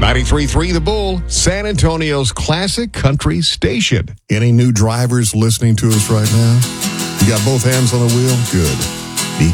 93.3 The Bull, San Antonio's classic country station. Any new drivers listening to us right now? You got both hands on the wheel? Good.